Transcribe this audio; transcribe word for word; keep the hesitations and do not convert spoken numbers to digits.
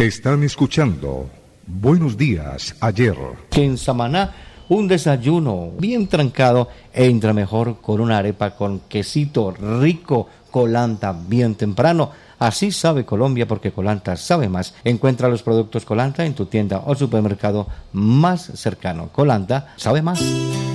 Están escuchando Buenos Días Ayer. Que en Samaná un desayuno bien trancado entra mejor con una arepa con quesito rico, Colanta bien temprano. Así sabe Colombia, porque Colanta sabe más. Encuentra los productos Colanta en tu tienda o supermercado más cercano. Colanta sabe más.